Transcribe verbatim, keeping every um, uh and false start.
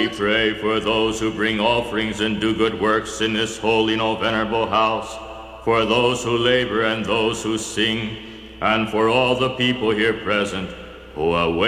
We pray for those who bring offerings and do good works in this holy, no venerable house, for those who labor and those who sing, and for all the people here present who await